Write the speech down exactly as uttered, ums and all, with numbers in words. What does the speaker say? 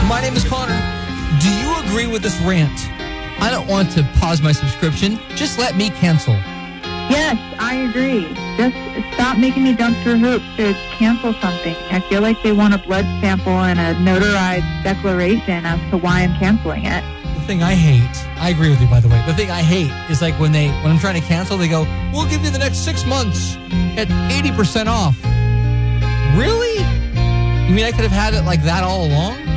My name is Connor. Do you agree with this rant? I don't want to pause my subscription. Just let me cancel. Yes, I agree. Just stop making me jump through hoops to cancel something. I feel like they want a blood sample and a notarized declaration as to why I'm canceling it. The thing I hate, I agree with you, by the way. The thing I hate is like when they, when I'm trying to cancel, they go, we'll give you the next six months at eighty percent off. Really? You mean I could have had it like that all along?